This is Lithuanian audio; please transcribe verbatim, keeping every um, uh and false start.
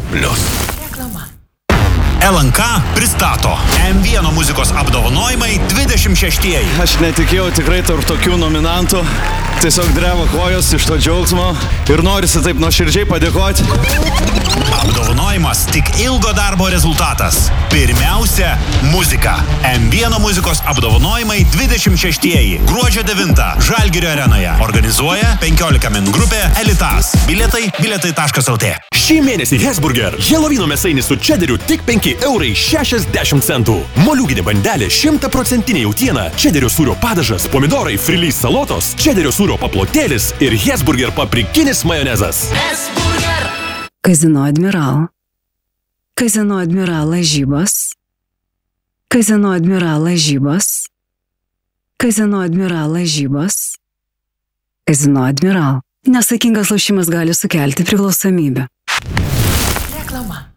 plius. Reklama. L N K pristato M vienas muzikos apdovanojimai dvidešimt šeštieji. Aš netikėjau tikrai tarp tokių nominantų. Tiesiog dreba kojos iš to džiaugsmo ir norisi taip nuoširdžiai padėkoti. Apdovanojimas tik ilgo darbo rezultatas. Pirmiausia, muzika. M vienas muzikos apdovanojimai dvidešimt šeštieji. Gruodžio devintą Žalgirio arenoje. Organizuoja penkiolika min grupė Elitas. Bilietai bilietai taškas el tė. Šį mėnesį Hesburger. Helovino mėsainis su čederiu tik penki eurai šešiasdešimt centų. Moliūginė bandelė šimta procentinė jautiena. Čederio sūrio padažas, pomidorai, frilys salotos, čederio sūrio paplotėlis ir Hesburger paprikinis majonezas. Hesburger. Kazino Admiral. Kazino Admiral lažybos. Kazino Admiral lažybos. Kazino Admiral lažybos. Kazino Admiral. Nesakingas lošimas gali sukelti priklausomybę. Reklama.